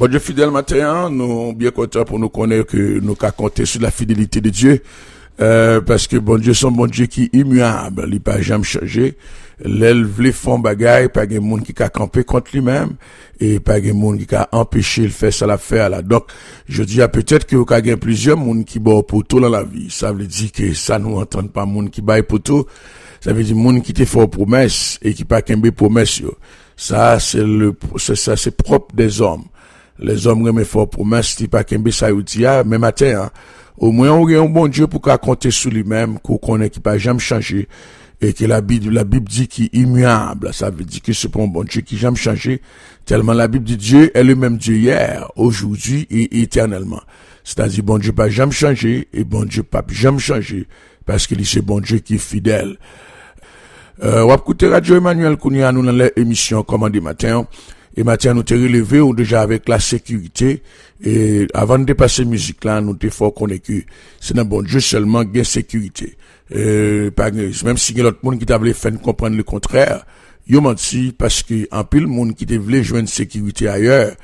Bon Dieu fidèle matin, nous bien contents pour nous connaître que nous qu'à compter sur la fidélité de Dieu. Parce que bon Dieu, son bon Dieu qui est immuable, il pas jamais changé. L'élève les font bagaille, pas de monde qui a campé contre lui-même, et pas de monde qui a empêché le faire ça l'affaire là. Donc, je dis à peut-être que vous avez plusieurs monde qui bat poteau dans la vie. Ça veut dire que ça nous entend pas monde qui bat poteau. Ça veut dire monde qui te fait promesse et qui pas qu'un promesse yo. Ça, c'est propre des hommes. Les hommes remettent fort promesse, c'est pas qu'un ça y dit, mais matin, hein, au moins, on a un bon Dieu pour qu'on compte sur lui-même, qu'on connaît qui pas jamais changé, et que la Bible dit qu'il est immuable. Ça veut dire que c'est pas un bon Dieu qui jamais changé, tellement la Bible dit Dieu est le même Dieu hier, aujourd'hui et éternellement. C'est-à-dire, bon Dieu pas jamais changé, et bon Dieu pas jamais changé, parce qu'il est ce bon Dieu qui est fidèle. On va écouter Radio Emmanuel Kounia, nous dans l'émission Commandé Matin. Et matin, nous t'es relevé, ou déjà avec la sécurité. Et avant de dépasser musique là, nous t'es fort qu'on est que c'est un bon Dieu seulement gain sécurité. Même si l'autre monde qui t'a voulu faire comprendre le contraire, yo menti parce que en pile monde qui t'a voulu joindre sécurité ailleurs,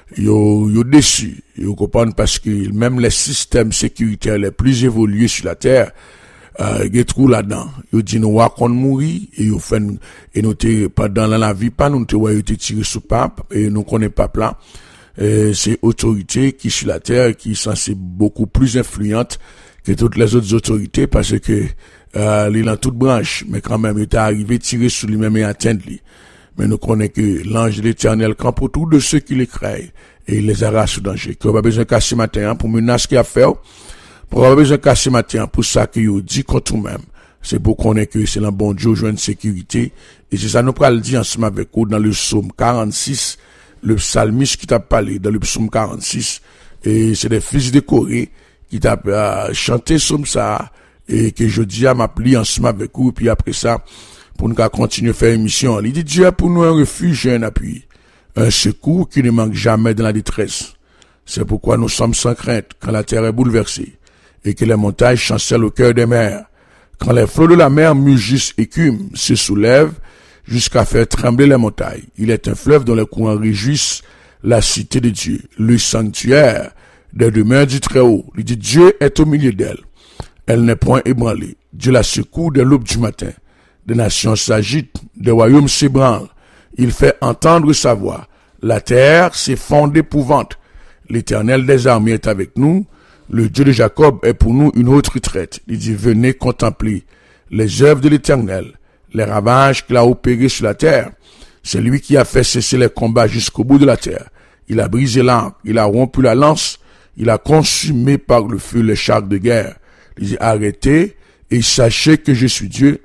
yo déçu. Yo comprendre parce que même les systèmes sécuritaires les plus évolués sur la terre, il trou là-dedans. Yo dit nous va qu'on mourir et yo fait et nous t'es pendant la vie pas nous t'es tiré sous pape et nous connaît pas là. C'est autorité qui sur la terre qui est censée beaucoup plus influente que toutes les autres autorités parce que il est dans toute branche mais quand même il est arrivé tirer sur lui-même et atteindre lui. Mais nous connaissons que l'ange de l'Éternel campe autour de ceux qui les craignent et il les arrache au danger. Qu'on a besoin de casser matin pour menacer qu'il a fait. Pour avoir besoin de casser matin pour ça que vous dit contre nous-mêmes. C'est pour qu'on ait que c'est un bon Dieu joint de sécurité. Et c'est ça nous pral le dire ensemble avec vous dans le psaume 46, le psalmiste qui t'a parlé dans le psaume 46. Et c'est des fils de Corée qui t'a chanté psaume ça. Et que je dis à m'appeler ensemble avec vous. Puis après ça, pour nous continuer à faire émission. Il dit Dieu a pour nous un refuge et un appui. Un secours qui ne manque jamais dans la détresse. C'est pourquoi nous sommes sans crainte quand la terre est bouleversée. Et que les montagnes chancellent au cœur des mers. Quand les flots de la mer mugissent et écument, se soulèvent jusqu'à faire trembler les montagnes. Il est un fleuve dont les courants réjouissent la cité de Dieu, le sanctuaire des demeures du Très-Haut. Il dit Dieu est au milieu d'elle. Elle n'est point ébranlée. Dieu la secoue de l'aube du matin. Des nations s'agitent, des royaumes s'ébranlent. Il fait entendre sa voix. La terre s'effondre d'épouvante. L'Éternel des armées est avec nous. Le Dieu de Jacob est pour nous une haute retraite. Il dit, venez contempler les œuvres de l'Éternel, les ravages qu'il a opérés sur la terre. C'est lui qui a fait cesser les combats jusqu'au bout de la terre. Il a brisé l'arc, il a rompu la lance, il a consumé par le feu les chars de guerre. Il dit, arrêtez et sachez que je suis Dieu.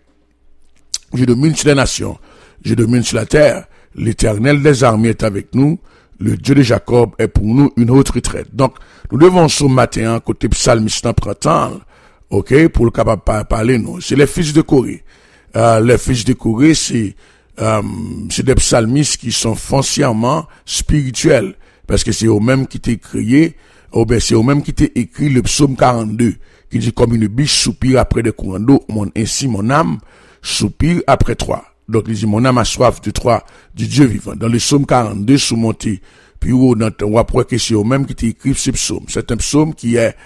Je domine sur les nations, je domine sur la terre. L'Éternel des armées est avec nous. Le Dieu de Jacob est pour nous une haute retraite. Donc, nous devons ce matin, côté psalmiste en printemps, ok, pour le capable parler, nous. C'est les fils de Corée. Les fils de Corée, c'est des psalmistes qui sont foncièrement spirituels. Parce que c'est eux-mêmes qui t'ont créé, ou bien c'est eux-mêmes qui t'ont écrit le psaume 42, qui dit comme une biche soupire après des courants d'eau, ainsi mon âme soupire après toi. Donc, il dit, mon âme a soif de toi, du Dieu vivant. Dans le psaume 42, sous monté, puis on va voir que c'est eux-mêmes qui t'écrivent ce psaume. C'est un psaume qui est,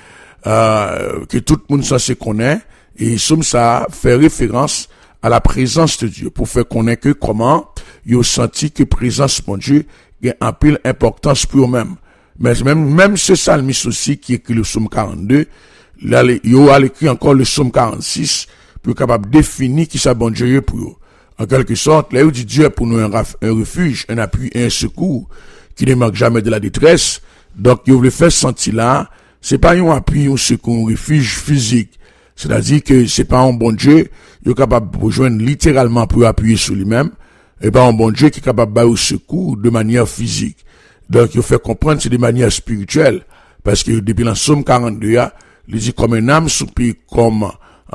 que tout le monde censé connaître, et psaume ça fait référence à la présence de Dieu, pour faire connaître que comment, ils ont senti que présence, mon Dieu, a un pile importance pour eux-mêmes. Mais même ce psalmiste aussi, qui écrit le psaume 42, là, ils ont écrit encore le psaume 46, pour capable définir qui ça bon Dieu pour eux. En quelque sorte, là où dit Dieu est pour nous un refuge, un appui et un secours qui ne manque jamais de la détresse. Donc, il veut faire sentir là, c'est pas un appui, un secours, un refuge physique. C'est-à-dire que c'est pas un bon Dieu, il est capable de rejoindre littéralement pour appuyer sur lui-même, et pas un bon Dieu qui est capable de faire un secours de manière physique. Donc, il fait comprendre c'est de manière spirituelle. Parce que depuis la Somme 42, il dit comme une âme soupire comme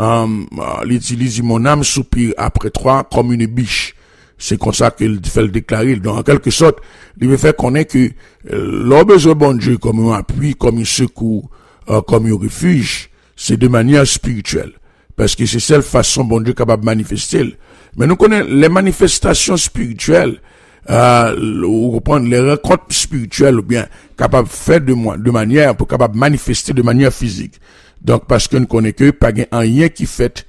il dit mon âme soupire après toi comme une biche. C'est comme ça qu'il fait le déclarer. Donc, en quelque sorte, il veut faire connaître que l'homme besoin bon Dieu comme un appui, comme un secours, comme un refuge, c'est de manière spirituelle. Parce que c'est celle façon bon Dieu capable de manifester. Mais nous connaissons les manifestations spirituelles. ou reprendre les rencontres spirituelles ou bien capable de faire de manière pour capable manifester de manière physique. Donc parce que nous connaissons que pas un rien qui fait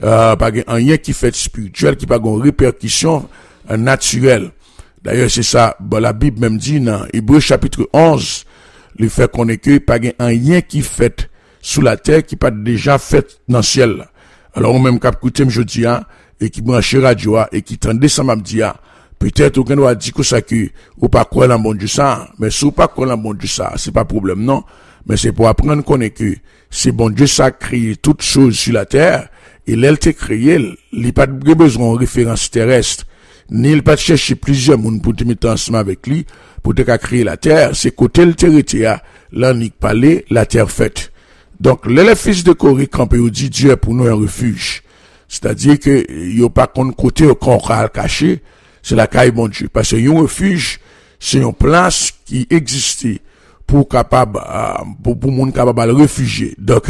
spirituel qui pas une répercussion naturelle. D'ailleurs c'est ça la Bible même dit dans Hébreux chapitre 11 le fait qu'on est que pas un rien qui fait sous la terre qui pas déjà fait dans le ciel. Alors on même cap écouter je dis et qui branche radio et qui tendait ça m'a dit peut-être qu'on va dire que ça que ou pas croire en bon Dieu ça, mais si ou pas croire en bon Dieu ça, c'est pas problème non, mais c'est pour apprendre qu'on est que c'est bon Dieu ça créé toutes choses sur la terre et l'elle t'a créé, il pas besoin de référence terrestre, ni il pas chercher plusieurs monde pour te mettre ensemble avec lui pour te créer la terre, c'est côté le territoire là ni parler la terre faite. Donc les fils de Corée quand on dit Dieu est pour nous un refuge. C'est-à-dire que il y a pas qu'on côté qu'on a caché, c'est la caille bon Dieu parce que un refuge c'est une place qui existait pour capable pour monde capable de réfugier. Donc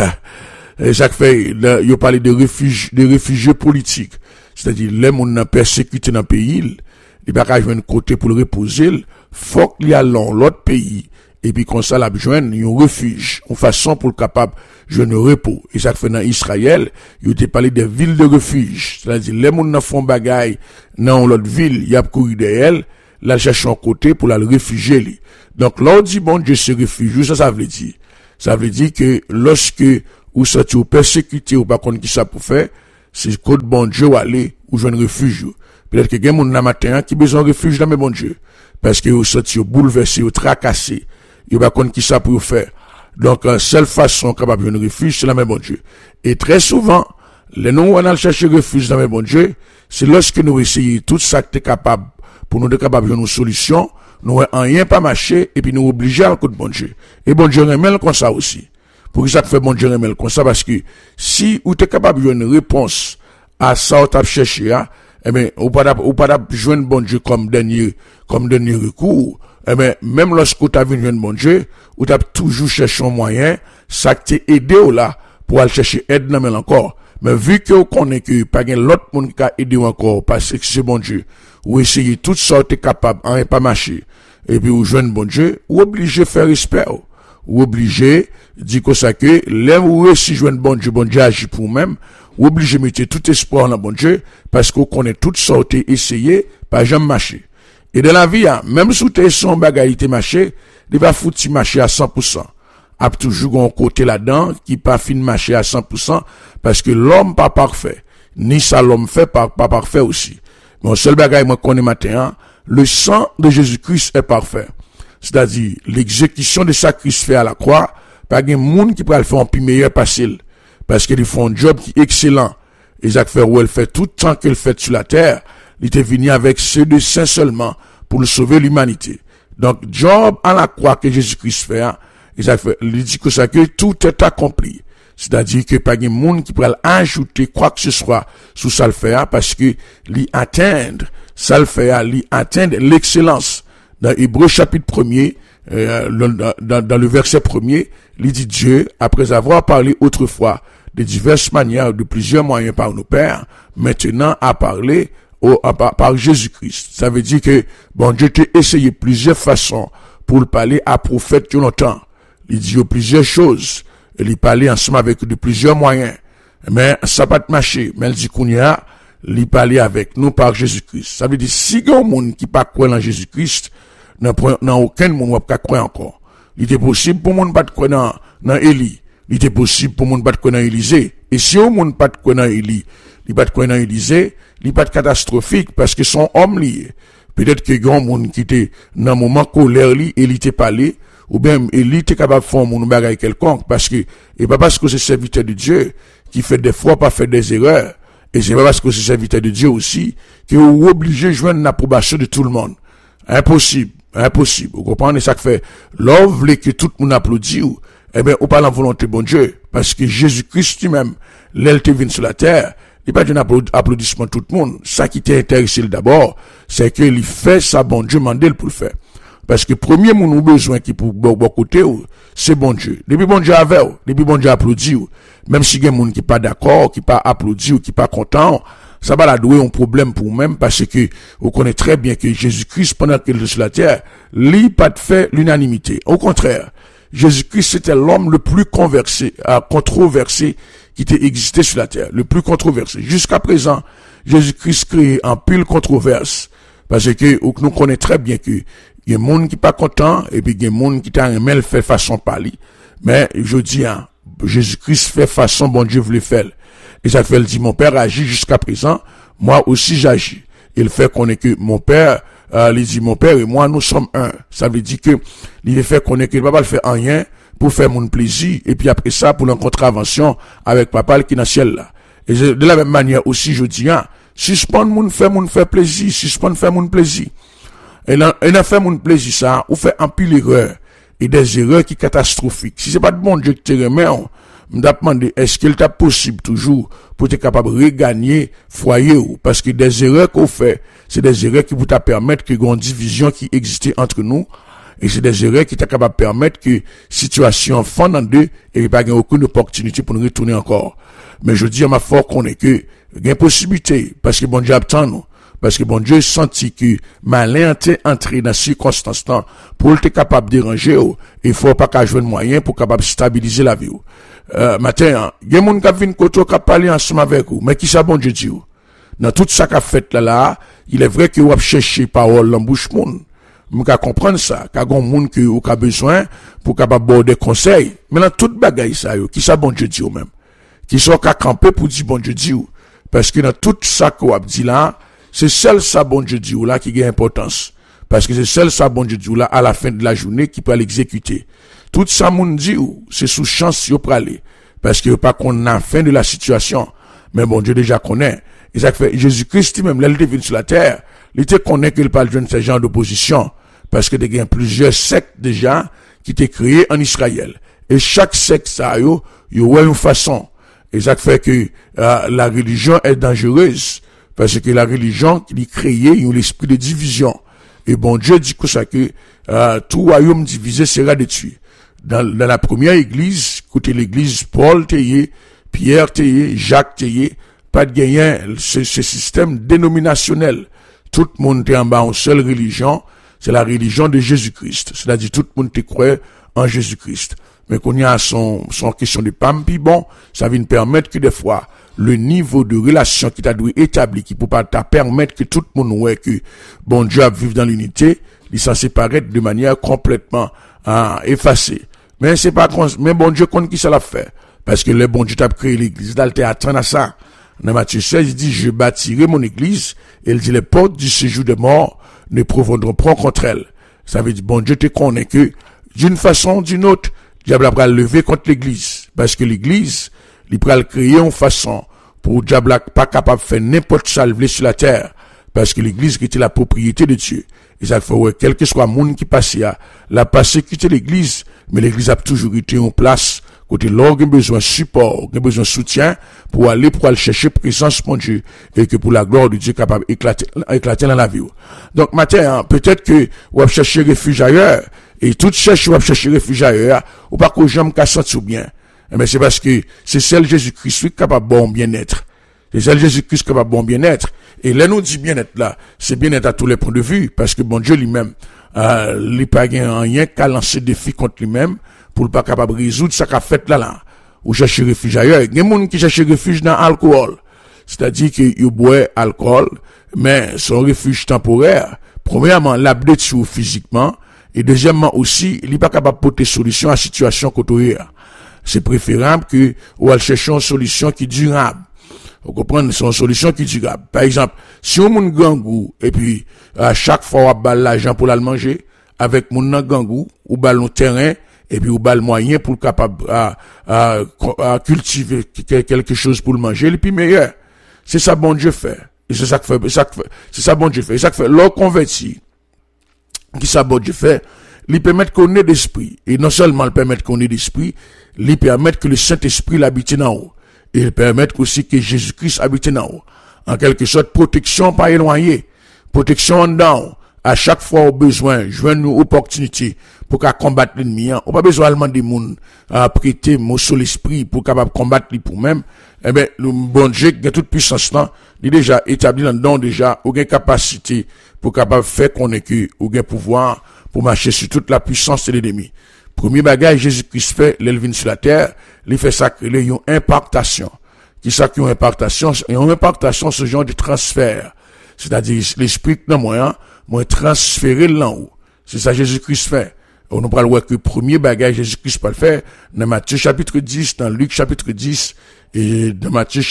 ça fait il y a parlé de réfugiés politiques. C'est-à-dire les monde persécuté dans le pays, il pas qu'à joindre côté pour le reposer, faut qu'il y a l'autre pays et puis comme ça la joindre un refuge, une façon pour le capable joindre repos. Et ça fait dans Israël, il était parlé des villes de refuge. C'est-à-dire les monde font bagaille dans l'autre ville, il y a couru derrière, là cherche un côté pour la réfugier. Donc là on dit bon Dieu c'est refuge, ça veut dire. Ça veut dire que lorsque ou sorti ou persécuté ou pas contre qui ça pour faire, c'est côté bon Dieu aller ou joindre refuge. Peut-être que quelqu'un n'a matin qui besoin de refuge dans mes bon Dieu parce que ou sorti ou bouleversé ou tracassé, il pas contre qui ça pour faire. Donc seule façon capable de refuge c'est la même bon Dieu. Et très souvent les nous on a chercher refuge dans mes bon Dieu, c'est lorsque nous essayons tout ça que capable pour nous être capable de une solution, nous en rien pas marché et puis nous obliger à le coup de bon Dieu. Et bon Dieu remet comme ça aussi. Pour que ça fait bon Dieu remet comme ça parce que si ou t'es capable de une réponse à ça ou t'as cherché eh ben ou pas joindre bon Dieu comme dernier recours, eh ben même lorsque tu as vu joindre bon Dieu, ou t'as toujours cherché un moyen ça t'est aidé ou là pour aller chercher aide dans mais encore. Mais vu que vous connaissez que pas gain l'autre monde qui a aidé encore parce que c'est bon Dieu, ou essayer toutes sortes capable en pas marcher et puis ou joindre bon Dieu, ou obligé faire respect ou obligé dit que ça que là où si joindre bon Dieu agit pour même ou obligé mettre tout espoir dans bon Dieu parce qu'on connaît toutes sortes essayer pas jamais marcher. Et dans la vie même sous tes son bagalité marcher, il va foutre marcher à 100%. A toujours un côté là-dedans qui pas fin marcher à 100% parce que l'homme pas parfait, ni ça l'homme fait pas parfait aussi. Mon seul bagage moi connais matin, le sang de Jésus-Christ est parfait. C'est-à-dire l'exécution de sacrifice fait à la croix, pas un monde qui peut le faire en plus meilleur facile parce qu'ils font un job qui est excellent. Et Jacques Ferrouel fait tout le temps qu'il fait sur la terre, il était venu avec ceux de saints seulement pour le sauver l'humanité. Donc job à la croix que Jésus-Christ fait, il dit que ça que tout est accompli. C'est-à-dire que pas de monde qui peut ajouter quoi que ce soit sous ça le faire parce que lui atteindre ça le faire, lui atteindre l'excellence. Dans Hébreux chapitre 1er, dans le verset 1er, il dit Dieu, après avoir parlé autrefois de diverses manières, de plusieurs moyens par nos pères, maintenant a parlé par Jésus-Christ. Ça veut dire que bon Dieu t'a essayé plusieurs façons pour le parler à prophète qui longtemps. Il dit plusieurs choses. Il parlait ensemble avec de plusieurs moyens. Mais ça pas de marcher. Mais il dit qu'on y a, il parlait avec nous par Jésus-Christ. Ça veut dire, si il y a un monde qui pas croire en Jésus-Christ, n'a aucun monde qui pas croire encore. Il était possible pour monde pas de croire dans Élie. Il était possible pour monde pas de croire dans Élisée. Et si un monde pas de croire dans Élie, il pas de croire dans Élisée, il pas de catastrophique parce que son homme lié. Peut-être que grand monde qui était dans un moment colère li, il était parlé, ou bien il était capable de faire un bagage quelconque parce que, et pas parce que c'est serviteur de Dieu qui fait des fois pas fait des erreurs. Et c'est pas parce que c'est serviteur de Dieu aussi que vous obligé de joindre l'approbation de tout le monde. Impossible. Vous comprenez ça que fait? L'homme voulait que tout le monde applaudisse, eh ben, ou pas la volonté de bon Dieu. Parce que Jésus-Christ lui-même, l'elle te vient sur la terre, il n'y a pas d'un applaudissement tout le monde. Ça qui t'est intéressé d'abord, c'est qu'il fait ça bon Dieu mandé pour le faire. Parce que premier mon besoin qui pour bon côté, c'est bon Dieu. Depuis bon Dieu depuis bon Dieu applaudit, même si il y a des gens qui pas d'accord, qui pas applaudi ou qui pas content, Ça va la douer un problème pour même parce que vous connaissez très bien que Jésus-Christ, pendant qu'il était sur la terre, lui, pas de fait l'unanimité. Au contraire, Jésus-Christ, c'était l'homme le plus controversé qui était existé sur la terre, le plus controversé. Jusqu'à présent, Jésus-Christ crée en pile controverse parce que nous connaissons très bien que il y a des gens qui pas content et puis il y a des gens qui t'a aimé le fait façon parler. Mais je dis, Jésus-Christ fait façon bon Dieu voulait faire. Et ça fait, il dit, mon père agit jusqu'à présent, moi aussi j'agis. Il fait connaître que mon père, il dit, mon père et moi, nous sommes un. Ça veut dire que, il fait connaître que papa le fait rien pour faire mon plaisir, et puis après ça, pour une contravention avec papa qui est dans le ciel là. Et de la même manière aussi, je dis, suspend mon fait plaisir, suspend fait mon plaisir. Et là fait mon plaisir ça, ou fait un pile erreur, et des erreurs qui catastrophiques. Si c'est pas de bon Dieu qui te remet, me demander est-ce qu'il t'a possible toujours pour être capable de regagner foyer ou parce que des erreurs qu'on fait, c'est des erreurs qui vous t'a permettre que une division qui existait entre nous et c'est des erreurs qui t'a capable de permettre que situation fende en deux et pas aucune opportunité pour nous retourner encore. Mais je dis à ma foi qu'on est que il y a une possibilité parce que bon Dieu attend nous. Parce que bon Dieu senti que malin était entré dans circonstance pour être capable de déranger, il faut pas qu'à jouer de moyen pour capable stabiliser la vie. Matin, il y a des gens qui viennent côté qui parler ensemble avec vous, mais qui ça bon Dieu dit ou? Dans tout ça qu'a fait là, il est vrai que vous avez cherché parole en bouche monde. Vous pouvez comprendre ça, qu'il y a des gens qui ont besoin pour capable avoir des conseils. Mais dans toute bagaille ça, qui ça bon Dieu dit ou même? Qui sont qu'à camper pour dire bon Dieu dit ou? Parce que dans tout ça que vous avez dit là, c'est seul ça bon Dieu dit ou là qui a importance. Parce que c'est seul ça bon Dieu dit ou là à la fin de la journée qui peut l'exécuter. Tout ça moun dit ou c'est sous chance yo praler. Parce que pas qu'on a fin de la situation. Mais bon Dieu déjà connaît. Et ça fait Jésus-Christ même là il est venu sur la terre, il était connaît qu'il parle de ce genre d'opposition parce que il y a plusieurs sectes déjà qui étaient créées en Israël. Et chaque secte ça yo a une façon. Et ça fait que la religion est dangereuse. Parce que la religion qui est créée, il y a l'esprit de division. Et bon Dieu dit que ça que tout royaume divisé sera détruit. Dans la première église, côté l'église, Paul Théier, Pierre Théier, Jacques Théier, pas de gagnant, ce système dénominationnel. Tout le monde est en bas en seule religion, c'est la religion de Jésus-Christ. C'est-à-dire tout le monde te croit en Jésus-Christ. Mais qu'on y a son question de pam, puis bon, ça vient permettre que des fois, le niveau de relation qui t'a dû établir, qui peut pas t'a permettre que tout le monde voit que bon Dieu vivre dans l'unité, il s'en sépare de manière complètement effacée. Mais c'est pas mais bon Dieu compte qui ça l'a fait. Parce que le bon Dieu t'a créé l'église, d'aller attendre à ça. Dans Matthieu 16, il dit, je bâtirai mon église, et il dit, les portes du séjour des morts ne prévaudront point contre elle. Ça veut dire, bon Dieu te connaît que, d'une façon ou d'une autre, diable va lever contre l'église. Parce que l'église, il va créer une façon pour diable pas capable de faire n'importe ça sur la terre. Parce que l'église qui était la propriété de Dieu. Et ça fait, ouais, quel que soit le monde qui passe, la persécuté l'église, mais l'église a toujours été en place, côté l'orgue a besoin de support, a besoin de soutien, pour aller chercher présence de Dieu, et que pour la gloire de Dieu capable d'éclater dans la vie. Donc, matin, peut-être que, vous avez cherché refuge ailleurs, et tout cherche, vous avez cherché refuge ailleurs, ou pas que j'aime qu'à sentir bien. Mais c'est parce que c'est celle Jésus-Christ qui est capable de bon bien-être. C'est celle Jésus-Christ qui est capable de bon bien-être. Et là, nous dit bien-être là, c'est bien-être à tous les points de vue, parce que bon Dieu lui-même, il pas rien qu'à lancer des défis contre lui-même, pour ne pas capable de résoudre ça qu'a fait là, ou chercher refuge ailleurs. Il y a des gens qui cherchent refuge dans l'alcool. C'est-à-dire qu'ils boivent alcool, mais son refuge temporaire, premièrement, l'abdète sur physiquement, et deuxièmement aussi, il n'est pas capable de porter solution à la situation côté. C'est préférable que, ou elle cherche une solution qui est durable. Vous comprenez, c'est une solution qui est durable. Par exemple, si on moun gangou, et puis, à chaque fois, on balle l'argent pour la manger, avec mon gangou, ou balle le terrain, et puis, ou balle moyen pour capable, à cultiver quelque chose pour le manger, et puis meilleur. C'est ça bon Dieu fait. Et c'est ça que fait, c'est ça bon Dieu fait. C'est ça que fait, l'or converti, qui ça bon Dieu fait, lui permettre qu'on ait d'esprit. Et non seulement le permettre qu'on ait d'esprit, lui permettre que le Saint-Esprit l'habite en haut. Et il permet aussi que Jésus-Christ habite en haut. En quelque sorte, protection pas éloignée. Protection en dedans. à chaque fois au besoin, joindre une opportunité pour qu'à combattre l'ennemi. On pas besoin de demander moun à prêter mon sur l'esprit pour capable combattre lui pour même. Eh ben, le bon Dieu qui a toute puissance là, il est déjà établi là-dedans déjà, ou gain capacité pour capable faire qu'on est que, ou gain pouvoir pour marcher sur toute la puissance de l'ennemi. Premier bagage Jésus-Christ fait, l'élevin sur la terre, il fait ça que une impactation. Qui ça qui ont impactation? Une impactation, ce genre de transfert. C'est-à-dire, l'esprit dans moi transféré là haut. C'est ça Jésus-Christ fait. On nous parle que le premier bagage Jésus-Christ peut le faire dans Matthieu chapitre 10, dans Luc chapitre 10, et dans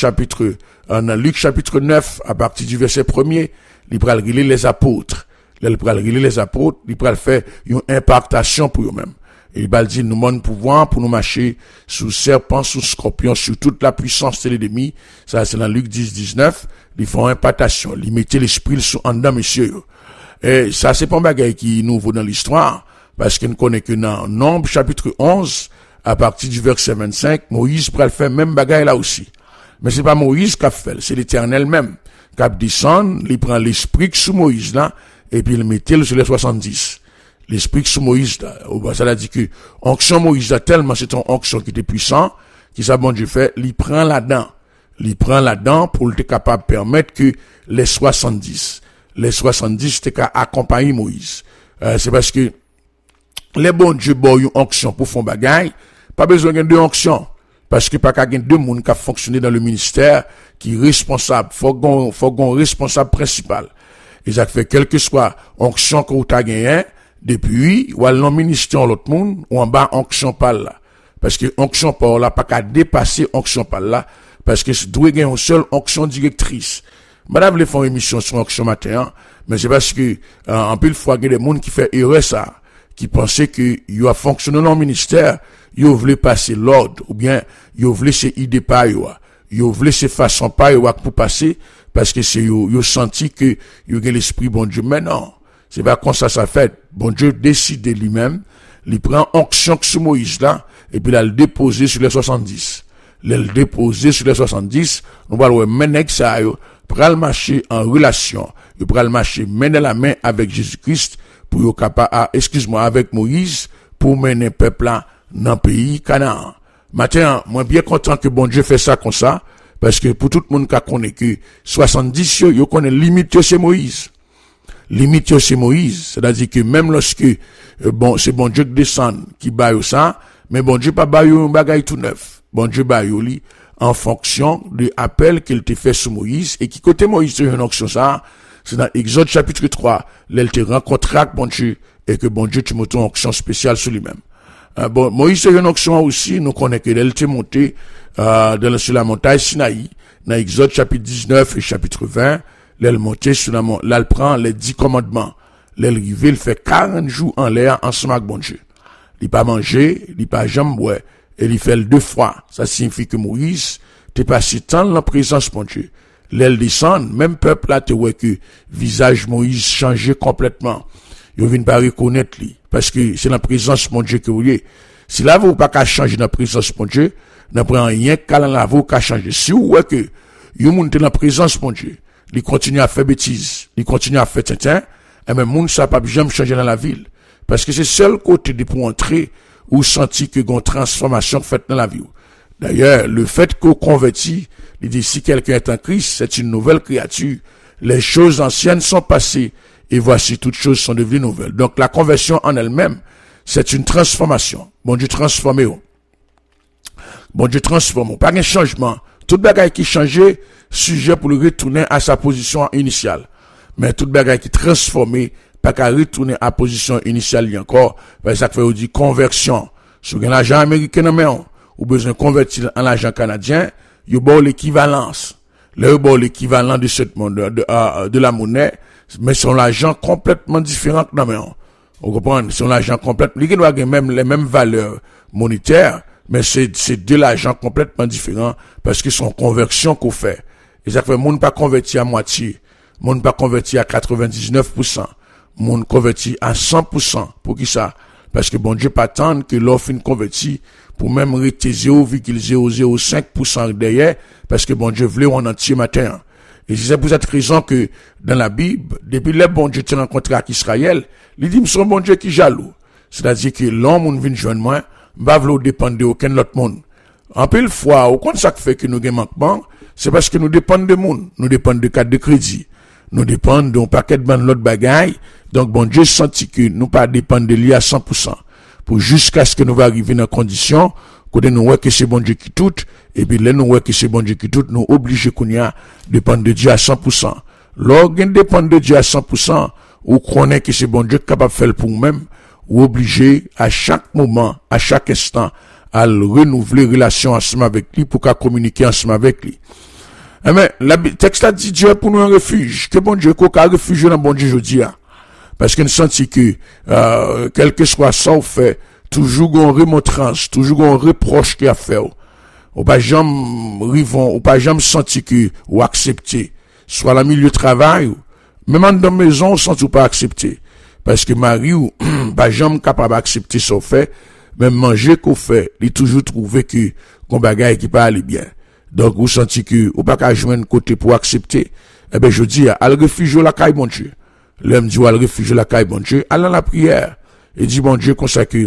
dans Luc chapitre 9, à partir du verset 1er, il peut relier les apôtres. Il peut relier les apôtres, il peut faire une impactation pour eux-mêmes. Et il va dire, nous avons pouvoir pour nous marcher sous serpent, sous scorpion, sur toute la puissance de l'ennemi. Ça, c'est dans Luc 10, 19. Ils font impactation. Ils mettent l'esprit sous en dedans, monsieur. Et ça, c'est pas un bagage qui est nouveau dans l'histoire. Parce qu'on connaît que dans Nombre, chapitre 11, à partir du verset 25, Moïse pourrait faire même bagage là aussi. Mais c'est pas Moïse qui a fait, c'est l'Éternel même. Qui a descendu, il prend l'esprit sous Moïse là, et puis il mettait sur les 70. L'esprit sous Moïse là, ça a dit que, onction Moïse là, tellement c'est une onction qui était puissant, qui ça bon Dieu fait, il prend là-dedans. Il prend là-dedans pour être capable de permettre que les 70 c'était qu'à accompagner Moïse. C'est parce que, les bons Dieu bon une onction pour faire bagaille, pas besoin de deux onctions. Parce que pas qu'à deux personnes qui fonctionné dans le ministère, qui est responsable, faut qu'on responsable principal. Et ça fait quelle que soit onction que vous avez gagné, depuis, ou à l'on ministère l'autre monde, ou en bas onction par là. Parce que onction par là, pas qu'à dépasser onction par là, parce que c'est doit gagner une seule onction directrice. Madame les font émission sur onction matin, mais c'est parce que, en pile fois, il y a des gens qui font erreur ça, qui pensaient que, ils ont fonctionné dans le ministère, ils voulaient passer l'ordre, ou bien, ils voulaient ces idées pas, ils voulaient ces façons pas, pour passer, parce que c'est, ils ont senti que, ils ont l'esprit bon Dieu. Mais non. C'est pas comme ça fait. Bon Dieu décide lui-même, il prend onction sur Moïse là, et puis il le déposer sur les 70. Il le déposer sur les 70, nous allons mener ça, pour le marcher en relation, pour le marcher mener la main avec Jésus-Christ, pour capable, avec Moïse, pour mener le peuple là, dans le pays Canaan. Maintenant, moi bien content que bon Dieu fait ça comme ça, parce que pour tout le monde qui connaît que 70, yo connaît limite c'est Moïse. Limite c'est Moïse, c'est-à-dire que même lorsque c'est bon Dieu qui descend qui baille ça, mais bon Dieu pas baille un bagage tout neuf. Bon Dieu baille lui en fonction de l'appel qu'il te fait sur Moïse et qui côté Moïse c'est une onction ça, c'est dans Exode chapitre 3, là il te rencontre avec bon Dieu et que bon Dieu te montre une onction spéciale sur lui-même. Moïse c'est une onction aussi, nous connaissons que elle te monté sur la montagne Sinaï, dans Exode chapitre 19 et chapitre 20. L'elle montait sur la montagne, là, elle prend les 10 commandements. L'elle rive, il fait 40 jours en l'air, ensemble avec bon Dieu. Il pas manger, il pas jamais boire. Et il fait le 2 fois. Ça signifie que Moïse, t'es passé tant dans la présence bon Dieu. L'elle descend, même peuple là, te voit que visage Moïse changé complètement. Il vient pas reconnaître lui. Parce que c'est la présence bon Dieu que vous voyez. Si là, vous pas qu'à changer dans la présence bon Dieu, n'apprend rien qu'à la vous qu'à changer. Si vous voyez que, vous montez dans la présence bon Dieu, il continue à faire bêtises, il continue à faire tintin, et même moun ça pas jamais changer dans la ville. Parce que c'est seul côté de pour entrer, ou sentir que une transformation faite dans la vie. D'ailleurs, le fait qu'on convertit, il dit si quelqu'un est en Christ, c'est une nouvelle créature. Les choses anciennes sont passées, et voici toutes choses sont devenues nouvelles. Donc la conversion en elle-même, c'est une transformation. Bon Dieu transformé. Bon Dieu transforme. Pas un changement. Tout bagage qui changeait, sujet pour le retourner à sa position initiale. Mais tout bagage qui transformé, pas qu'à retourner à position initiale encore. Parce que ça fait, on dit conversion. Si vous avez l'argent américain, ou besoin de convertir en l'argent canadien, il y a l'équivalence. Là, il y a l'équivalent de cette monnaie, de la monnaie, mais c'est l'argent complètement différent que non, vous comprenez? C'est l'argent complètement, il doit avoir même les mêmes valeurs monétaires, mais c'est de l'argent complètement différent parce que c'est une conversion qu'on fait. Et ça fait, monde pas converti à moitié, monde pas converti à 99%, monde converti à 100%. Pour qui ça? Parce que bon Dieu pas attendre que l'offre une converti pour même rester 0,005% derrière, parce que bon Dieu voulait en entier matin. Et c'est pour cette raison que dans la Bible, depuis les bon Dieu te rencontré avec Israël, il dit, son bon Dieu qui jaloux. C'est-à-dire que l'homme vient joindre moi, va vouloir dépendre de aucun autre monde. En pile fois, au compte ça fait que nous avons manquement, c'est parce que nous dépendons de monde, nous dépendons de carte de crédit, nous dépendons d'un paquet de l'autre bagaille. Donc bon Dieu sentit que nous pas dépendre de lui à 100%. Pour jusqu'à ce que nous va arriver dans condition que nous voyons que c'est bon Dieu qui tout, et puis là nous voyons que c'est bon Dieu qui tout, nous obligés qu'on y a dépendre de Dieu à 100%. Lorsqu'on dépend de Dieu à 100%, ou connaît que c'est bon Dieu capable de faire pour nous-mêmes, ou obligé à chaque moment, à chaque instant, à renouveler relation ensemble avec lui pour qu'à communiquer ensemble avec lui. Mais le texte a dit Dieu est pour nous un refuge. Que bon Dieu qu'on a réfugié dans bon Dieu aujourd'hui. Parce qu'on sent que quel que soit ça on fait, toujours une remontrance, toujours un reproche qu'il a fait. Ou pas jamais rivon, ou pas jamais senti que ou accepter. Soit la milieu de travail, même dans la maison, on sent ou pas accepter. Parce que Marie ou pas jamais capable d'accepter son fait, même manger qu'on fait, il toujours trouvé que qu'on bagaille qui pas aller bien. Donc vous sentez que ou pas qu'à joindre côté pour accepter. Eh ben je dis à le refuge la caille bon Dieu. L'homme dit à le refuge la caille bon Dieu, allant la prière et dit bon Dieu consacré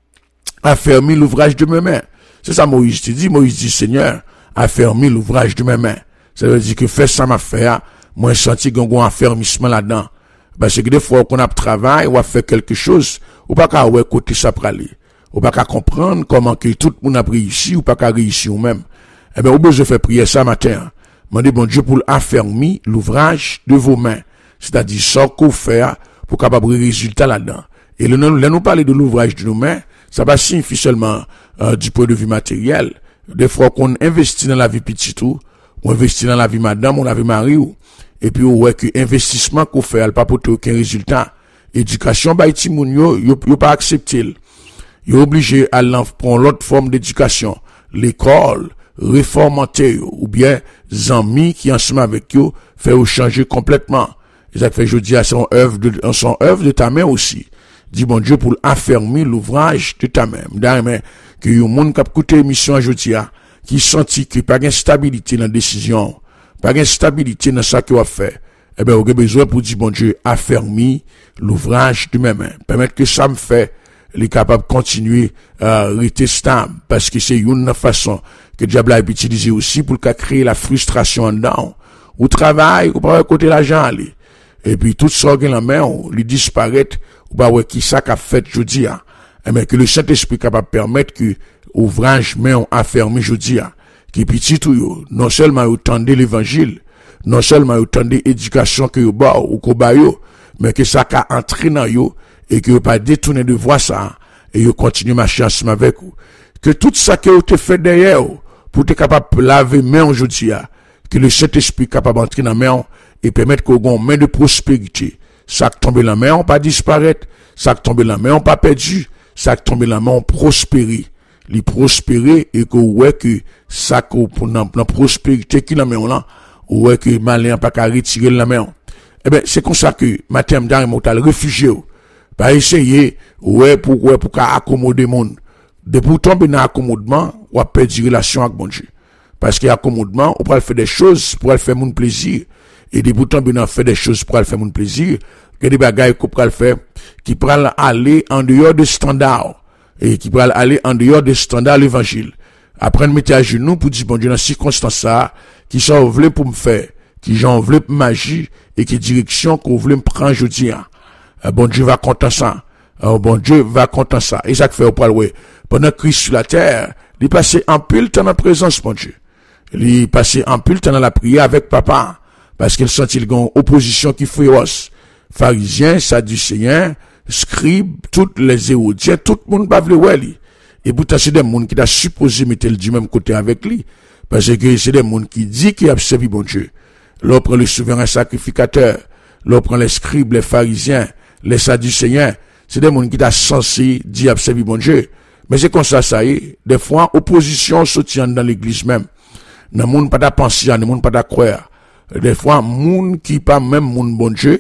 a fermé l'ouvrage de mes mains. C'est ça Moïse dit. Moïse dit Seigneur a fermé l'ouvrage de mes mains. Ça veut dire que fait ça m'a fait, moi senti qu'on a un affermissement là-dedans. Parce que des fois qu'on a travail ou a fait quelque chose, ou pas qu'à ouais côté ça praler. Ou pas qu'à comprendre comment que tout le monde a réussi ou pas qu'à réussir ou même. Eh ben, au besoin de faire prier ça matin. Mandez bon Dieu pour affermir l'ouvrage de vos mains. C'est-à-dire, ça qu'on fait pour capable de résultat là-dedans. Et là, nous parler de l'ouvrage de nos mains, ça va signifier seulement, du point de vue matériel. Des fois qu'on investit dans la vie petite ou investit dans la vie madame ou la vie mari ou. Et puis, ouais, que investissement qu'on fait, elle pas porter aucun résultat. Éducation, bah, yo pas accepté. Yo obligé à prendre l'autre forme d'éducation. L'école, réformateur, ou bien, amis qui ensemble avec eux, fait changer complètement. Et ça fait, je dis, son œuvre de ta main aussi. Dis, bon Dieu, pour affermir l'ouvrage de ta main. D'ailleurs, que yon monde qui a écouté l'émission aujourd'hui, qui sentit qu'il n'y a pas d'instabilité dans la décision, pas d'instabilité dans ça qu'il a fait. Eh ben, on a besoin pour dire, bon Dieu, affermir l'ouvrage de mes mains. Permettre que ça me fait, les capable de continuer à rester stable. Parce que c'est une façon que diable a utilisé aussi pour créer la frustration en dedans. Ou travail, ou pas côté l'argent aller. Et puis, tout ça qui est la main, lui disparaît, ou pas ouais, qui ça qu'a fait jeudi, eh bien, que le Saint-Esprit capable de permettre que ouvrage main affermé jeudi, qui petit tout, non seulement autant de l'évangile, non seulement autant d'éducation que yo ba ou ko ba yo, mais que ça qu'a entré dans yo, et que yo pas détourné de voir ça, et yo continue marcher ensemble avec vous. Que tout ça que vous te fait derrière, pour te capable de laver main aujourd'hui, que le Saint-Esprit capable d'entrer dans la main, et permettre qu'on ait une main de prospérité. Ça qui tombe dans la main, on pas disparaître. Ça qui tombe dans la main, on pas perdu. Ça qui tombe dans la main, on prospérer. Les prospérer, et que ouais que ça pour la prospérité qui la main là, ouais que malin pas qu'à retirer la main. Eh ben, c'est comme ça que, matin, m'dare, m'otal réfugié, pas essayer, ouais, pour qu'à accommoder monde. De pour tomber dans l'accommodement, ou à perdre relation avec bon Dieu. Parce qu'il y a accommodement, on peut faire des choses pour faire mon plaisir. Et de pour tomber dans faire des choses pour faire mon plaisir, que des bagailles qu'on peut faire, qui pourraient aller en dehors des standards. Et qui pourraient aller en dehors des standards de l'évangile. Après, nous mettons à genoux pour dire, bon Dieu, dans ces circonstances-là, qui sont voulés pour me faire, qui j'en voulais pour m'agir, et qui direction qu'on voulait me prendre aujourd'hui. Bon Dieu va content ça. Bon Dieu va content ça. Et ça fait au poil, ouais. Pendant Christ sur la terre, il passait en pile temps dans la présence, bon Dieu. Il passait en pile temps dans la prière avec papa. Parce qu'il sentit une opposition qui féroce. Pharisiens, sadducéens, scribes, toutes les hérodiens, tout le monde va vouloir lui. Et pourtant, c'est des gens qui t'a supposé mettre du même côté avec lui. Parce que c'est des gens qui disent qu'ils ont servi bon Dieu. L'on prend le souverain sacrificateur. L'on prend les scribes, les pharisiens, les sadducéens. C'est des gens qui t'a censé dire qu'ils ont servi bon Dieu. Mais c'est comme ça y est. Des fois, opposition soutient dans l'église même. Dans le monde pas penser, dans le monde pas croire. Des fois, moun qui pas même moun bon Dieu,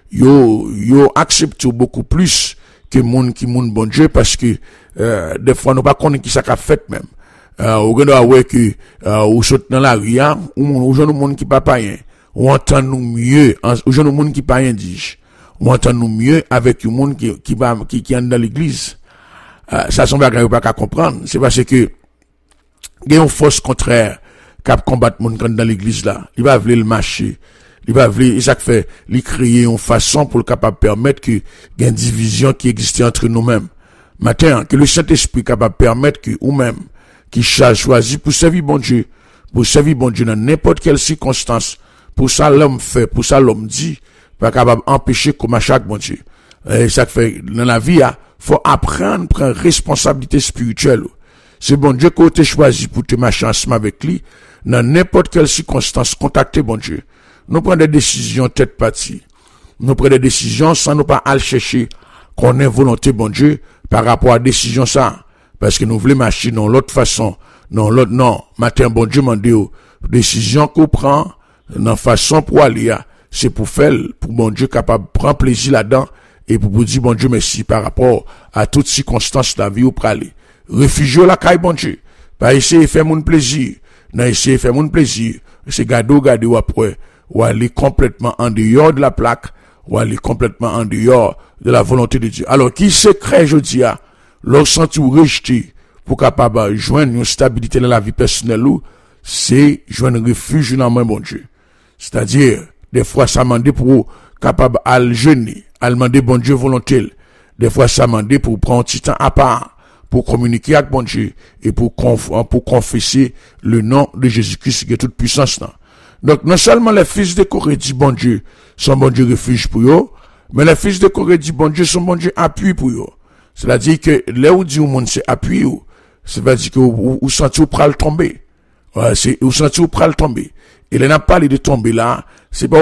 yo accepte beaucoup plus que moun qui moun bon Dieu parce que, des fois, nous pas connaît qui ça qu'a fait même. Ou ganda ouais que, ou saute dans la ria, ou jeune moun qui pas païen. ou entend-nous mieux, ou gens monde qui pas indige, ou entend-nous mieux avec un monde qui est dans l'église. Ça sont bagay pas qu'à comprendre, c'est parce que il y a une force contraire qui combattre monde dans l'église là. Il va vouloir le marcher. Il va vouloir, ça fait, il créer une façon pour le capable permettre que il y ait une division qui existe entre nous-mêmes. Maintenant, que le Saint-Esprit capable permettre que ou même qui choisi pour servir bon Dieu dans n'importe quelle circonstance, pour ça l'homme fait, pour ça l'homme dit, pas capable empêcher comme à chaque bon Dieu. Et ça fait dans la vie, faut apprendre prendre responsabilité spirituelle. C'est bon Dieu que tu choisi pour te marcher ensemble avec lui dans n'importe quelle circonstance, contacter bon Dieu. Nous prenons des décisions tête partie. Nous prenons des décisions sans nous pas aller chercher qu'on ait volonté bon Dieu par rapport à décision ça. Parce que nous voulons marcher dans l'autre façon, non. Matin bon Dieu m'a dit, décision qu'on prend, dans façon pour aller, c'est pour faire, pour bon Dieu capable de prendre plaisir là-dedans, et pour vous dire bon Dieu merci par rapport à toutes circonstances de la vie où pour aller. Réfugiez la caille bon Dieu. Pas essayer de faire mon plaisir. Non, essayer de faire mon plaisir. C'est garder ou après, ou aller complètement en dehors de la plaque, ou aller complètement en dehors de la volonté de Dieu. Alors, qui se crée, je dis, leur senti ou rejeté, pour capable joindre une stabilité dans la vie personnelle, c'est joindre un refuge dans mon bon Dieu. C'est-à-dire, des fois, ça m'a dit pour capable à le jeûner, à demander bon Dieu volonté. Des fois, ça m'a dit pour prendre un petit temps à part, pour communiquer avec bon Dieu, et pour confesser le nom de Jésus-Christ qui est toute puissance. Donc, non seulement les fils de Corée disent bon Dieu, sont bon Dieu refuge pour eux, mais les fils de Corée disent bon Dieu, sont bon Dieu appui pour eux. C'est-à-dire que là où dit au monde c'est appui, c'est-à-dire que vous sentez ou pral tomber. Ouais, c'est, vous sentez ou pral tomber. Et là, n'a pas parlé de tomber là, c'est pas